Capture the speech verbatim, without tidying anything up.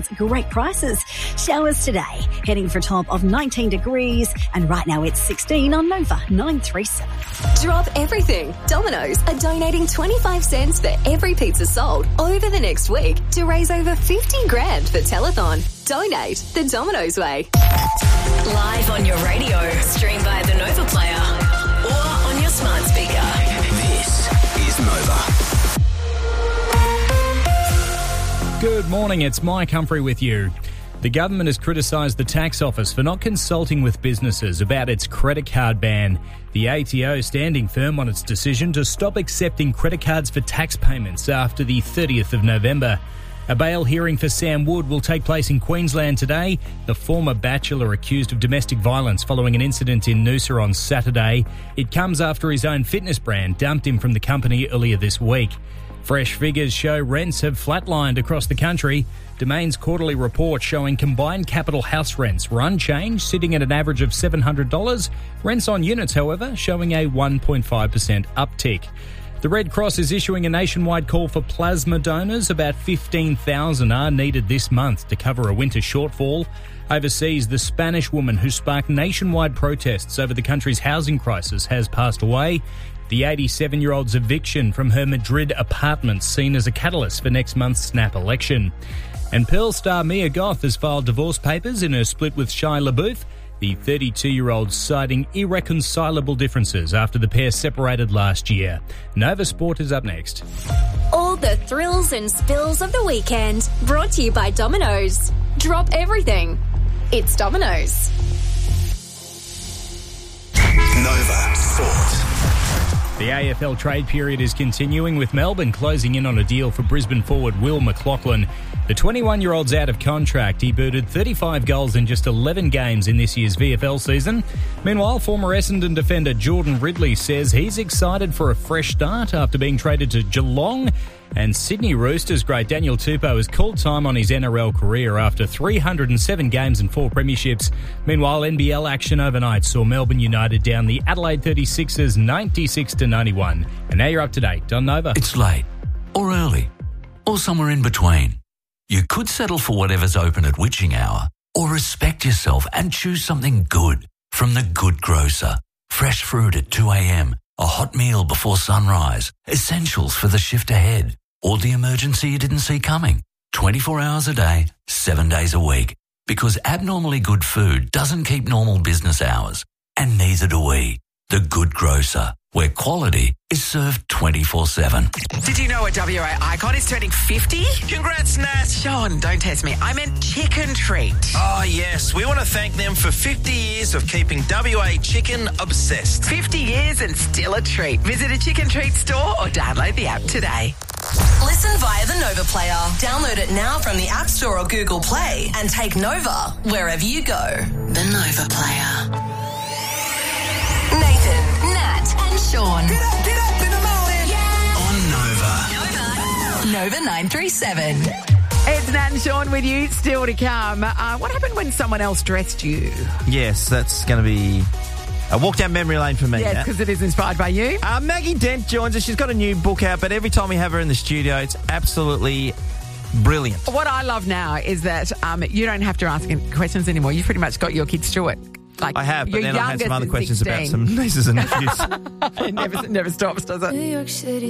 Great prices. Showers today, heading for a top of nineteen degrees, and right now it's sixteen on Nova nine three seven. Drop everything. Domino's are donating twenty-five cents for every pizza sold over the next week to raise over fifty grand for Telethon. Donate the Domino's way. Live on your radio, stream via the Nova player, or on your smart speaker. This is Nova. Good morning, it's Mike Humphrey with you. The government has criticised the tax office for not consulting with businesses about its credit card ban. The A T O standing firm on its decision to stop accepting credit cards for tax payments after the thirtieth of November. A bail hearing for Sam Wood will take place in Queensland today. The former bachelor accused of domestic violence following an incident in Noosa on Saturday. It comes after his own fitness brand dumped him from the company earlier this week. Fresh figures show rents have flatlined across the country. Domain's quarterly report showing combined capital house rents were unchanged, sitting at an average of seven hundred dollars. Rents on units, however, showing a one point five percent uptick. The Red Cross is issuing a nationwide call for plasma donors. About fifteen thousand are needed this month to cover a winter shortfall. Overseas, the Spanish woman who sparked nationwide protests over the country's housing crisis has passed away. The eighty-seven-year-old's eviction from her Madrid apartment seen as a catalyst for next month's snap election. And Pearl star Mia Goth has filed divorce papers in her split with Shia LaBeouf. The thirty-two-year-old citing irreconcilable differences after the pair separated last year. Nova Sport is up next. All the thrills and spills of the weekend, brought to you by Domino's. Drop everything. It's Domino's. Nova Sport. The A F L trade period is continuing, with Melbourne closing in on a deal for Brisbane forward Will McLachlan. The twenty-one-year-old's out of contract. He booted thirty-five goals in just eleven games in this year's V F L season. Meanwhile, former Essendon defender Jordan Ridley says he's excited for a fresh start after being traded to Geelong. And Sydney Roosters great Daniel Tupou has called time on his N R L career after three hundred seven games and four premierships. Meanwhile, N B L action overnight saw Melbourne United down the Adelaide thirty-sixers ninety-six to ninety-one. And now you're up to date on Nova. It's late, or early, or somewhere in between. You could settle for whatever's open at witching hour, or respect yourself and choose something good from The Good Grocer. Fresh fruit at two a.m, a hot meal before sunrise, essentials for the shift ahead, or the emergency you didn't see coming. twenty-four hours a day, seven days a week. Because abnormally good food doesn't keep normal business hours. And neither do we. The Good Grocer, where quality is served twenty-four seven. Did you know a W A icon is turning fifty? Congrats, Nat. Sean, don't test me. I meant Chicken Treat. Oh, yes. We want to thank them for fifty years of keeping W A chicken obsessed. fifty years and still a treat. Visit a Chicken Treat store or download the app today. Listen via the Nova player. Download it now from the App Store or Google Play and take Nova wherever you go. The Nova player. Nathan, Nat and Sean. Get up, get up in the morning. Yeah. On Nova. Nova. Nova nine three seven. It's Nat and Sean with you. Still to come. Uh, what happened when someone else dressed you? Yes, that's going to be a walk down memory lane for me. Yes, Nat. because it is inspired by you. Uh, Maggie Dent joins us. She's got a new book out, but every time we have her in the studio, it's absolutely brilliant. What I love now is that um, you don't have to ask any questions anymore. You've pretty much got your kids through it. Like, I have, but then I had some other questions sixteen. about some nieces and nephews. It never, never stops, does it? New York City.